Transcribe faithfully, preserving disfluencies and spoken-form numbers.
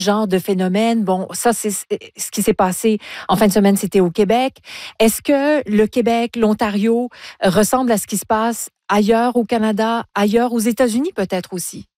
genre de phénomène. Bon, ça, c'est ce qui s'est passé en fin de semaine, c'était au Québec. Est-ce que le Québec, l'Ontario ressemble à ce qui se passe ailleurs au Canada, ailleurs aux États-Unis peut-être aussi?